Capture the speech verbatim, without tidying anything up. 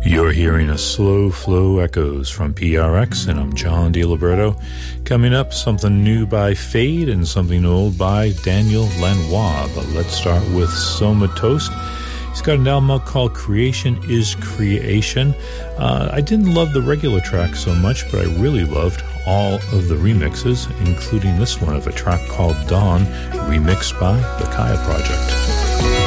You're hearing a Slow Flow Echoes from P R X, and I'm John DiLiberto. Coming up, something new by Fade and something old by Daniel Lanois. But let's start with Soma Toast. He's got an album out called Creation is Creation. Uh, I didn't love the regular track so much, but I really loved all of the remixes, including this one of a track called Dawn, remixed by the Kaya Project.